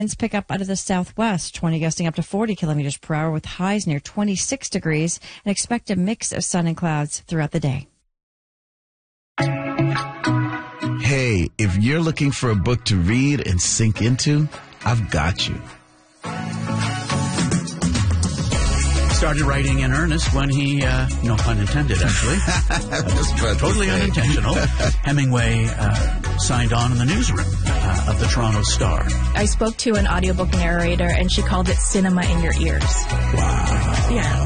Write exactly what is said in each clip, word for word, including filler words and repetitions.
Winds pick up out of the southwest, twenty gusting up to forty kilometers per hour with highs near twenty-six degrees, and expect a mix of sun and clouds throughout the day. Hey, if you're looking for a book to read and sink into, I've got you. Started writing in earnest when he, uh, no pun intended, actually, uh, totally unintentional. Hemingway uh, signed on in the newsroom uh, of the Toronto Star. I spoke to an audiobook narrator, and she called it cinema in your ears. Wow. Yeah.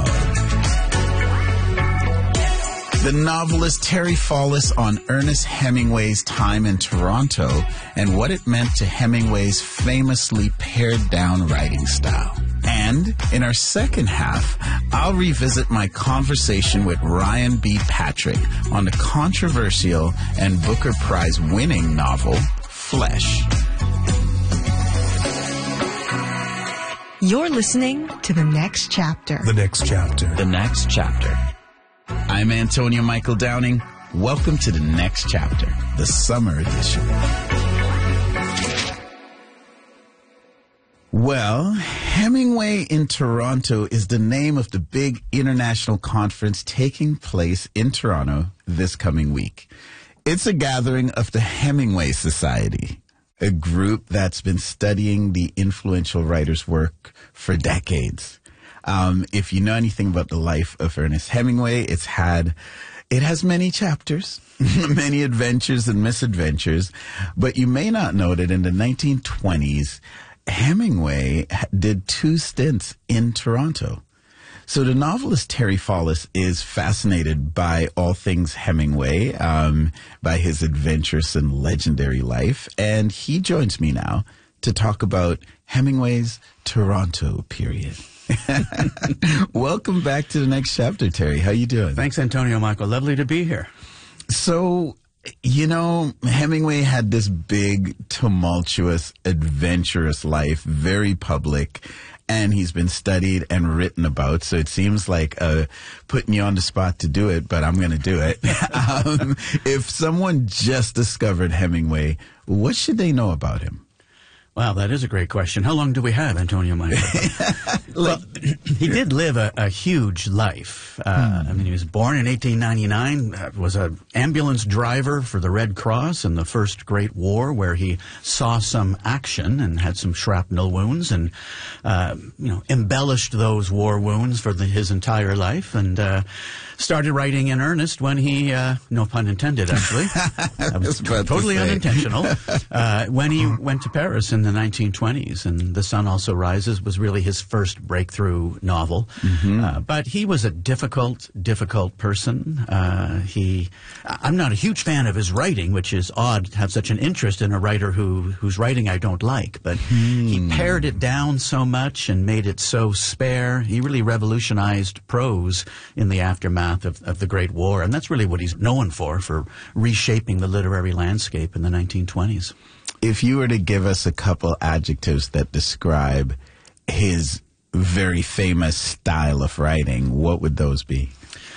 The novelist Terry Fallis on Ernest Hemingway's time in Toronto and what it meant to Hemingway's famously pared-down writing style. And in our second half, I'll revisit my conversation with Ryan B. Patrick on the controversial and Booker Prize-winning novel, Flesh. You're listening to The Next Chapter. The Next Chapter. The Next Chapter. I'm Antonio Michael Downing. Welcome to The Next Chapter, the summer edition. Well, Hemingway in Toronto is the name of the big international conference taking place in Toronto this coming week. It's a gathering of the Hemingway Society, a group that's been studying the influential writer's work for decades. Um, if you know anything about the life of Ernest Hemingway, it's had, it has many chapters, many adventures and misadventures, but you may not know that in the nineteen twenties, Hemingway did two stints in Toronto. So the novelist Terry Fallis is fascinated by all things Hemingway, um, by his adventurous and legendary life, and he joins me now to talk about Hemingway's Toronto period. Welcome back to The Next Chapter, Terry. How you doing? Thanks, Antonio Michael. Lovely to be here. So, you know, Hemingway had this big, tumultuous, adventurous life, very public, and he's been studied and written about. So it seems like uh, putting you on the spot to do it, but I'm going to do it. um, if someone just discovered Hemingway, what should they know about him? Wow, that is a great question. How long do we have, Antonio Michael? Well, he did live a, a huge life. Uh, hmm. I mean, he was born in eighteen ninety-nine, uh, was an ambulance driver for the Red Cross in the First Great War, where he saw some action and had some shrapnel wounds and, uh, you know, embellished those war wounds for the, his entire life, and uh, started writing in earnest when he, uh, no pun intended, actually, that was totally to unintentional, uh, when he went to Paris in the nineteen twenties, and The Sun Also Rises was really his first breakthrough novel. Mm-hmm. Uh, but he was a difficult, difficult person. Uh, he, I'm not a huge fan of his writing, which is odd to have such an interest in a writer who whose writing I don't like. But mm. he pared it down so much and made it so spare. He really revolutionized prose in the aftermath of, of the Great War, and that's really what he's known for, for reshaping the literary landscape in the nineteen twenties. If you were to give us a couple adjectives that describe his very famous style of writing, what would those be?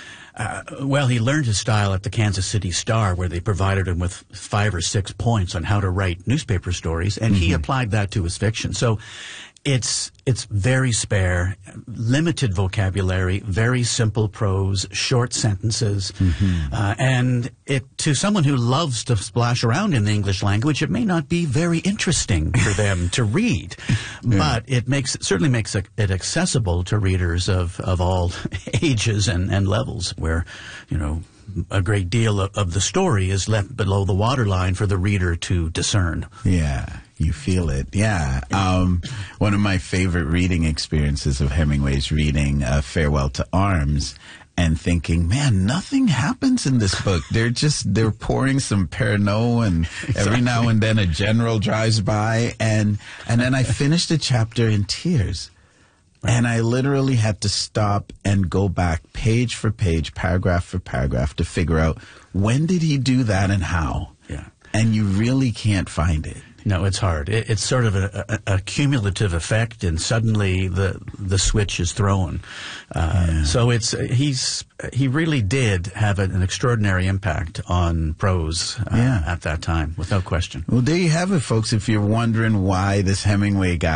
Uh, well, he learned his style at the Kansas City Star, where they provided him with five or six points on how to write newspaper stories, and mm-hmm. he applied that to his fiction. So it's it's very spare, limited vocabulary, very simple prose, short sentences, mm-hmm. uh, and it to someone who loves to splash around in the English language, it may not be very interesting for them to read, yeah. but it makes it certainly makes it accessible to readers of of all ages and and levels, where you know a great deal of, of the story is left below the waterline for the reader to discern. Yeah. You feel it. Yeah. Um, one of my favorite reading experiences of Hemingway's reading uh, Farewell to Arms and thinking, man, nothing happens in this book. They're just, they're pouring some Pernod, and every now and then a general drives by, and, and then I finished the chapter in tears. Right. And I literally had to stop and go back page for page, paragraph for paragraph to figure out when did he do that and how. Yeah. And you really can't find it. No, it's hard. It, it's sort of a, a, a cumulative effect, and suddenly the the switch is thrown. Uh, yeah. So it's he's he really did have an, an extraordinary impact on prose uh, yeah. at that time, without question. Well, there you have it, folks. If you're wondering why this Hemingway guy